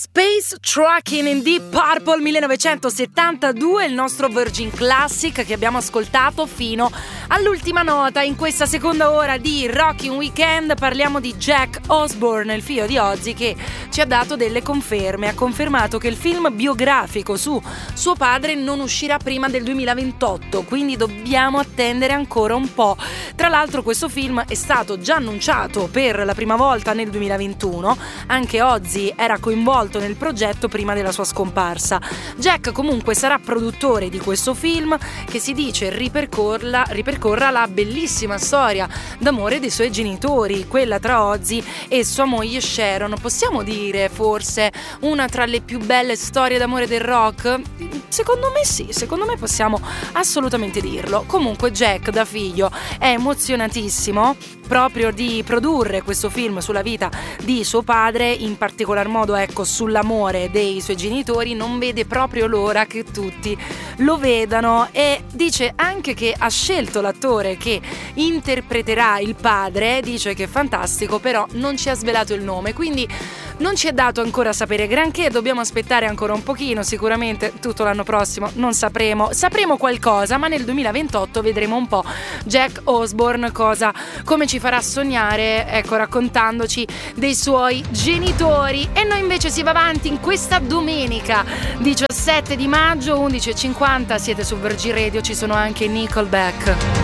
Space Trucking in Deep Purple 1972, il nostro Virgin Classic che abbiamo ascoltato fino all'ultima nota. In questa seconda ora di Rockin' Weekend parliamo di Jack Osbourne, il figlio di Ozzy, che ci ha dato delle conferme. Ha confermato che il film biografico su suo padre non uscirà prima del 2028, quindi dobbiamo attendere ancora un po'. Tra l'altro questo film è stato già annunciato per la prima volta nel 2021, anche Ozzy era coinvolto nel progetto prima della sua scomparsa. Jack comunque sarà produttore di questo film che si dice ripercorra la bellissima storia d'amore dei suoi genitori, quella tra Ozzy e sua moglie Sharon. Possiamo dire forse una tra le più belle storie d'amore del rock? Secondo me sì, secondo me possiamo assolutamente dirlo. Comunque Jack da figlio è emozionatissimo proprio di produrre questo film sulla vita di suo padre, in particolar modo sull'amore dei suoi genitori. Non vede proprio l'ora che tutti lo vedano e dice anche che ha scelto l'attore che interpreterà il padre, dice che è fantastico, però non ci ha svelato il nome, quindi non ci è dato ancora sapere granché, dobbiamo aspettare ancora un pochino, sicuramente tutto l'anno prossimo non sapremo qualcosa, ma nel 2028 vedremo un po' Jack Osbourne come ci farà sognare, raccontandoci dei suoi genitori. E noi invece si va avanti in questa domenica 17 di maggio 11:50, siete su Virgin Radio, ci sono anche Nickelback.